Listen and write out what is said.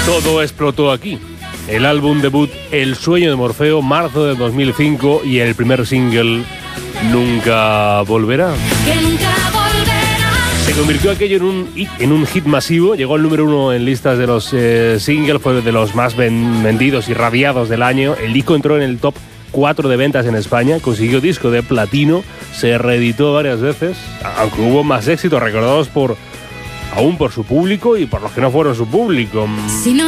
Todo explotó aquí. El álbum debut El sueño de Morfeo, marzo de 2005, y el primer single Nunca volverá. Se convirtió aquello en un hit masivo, llegó al número 1 en listas de los singles, fue de los más vendidos y rabiados del año. El disco entró en el top 4 de ventas en España, consiguió disco de platino, se reeditó varias veces, aunque hubo más éxitos recordados aún por su público y por los que no fueron su público.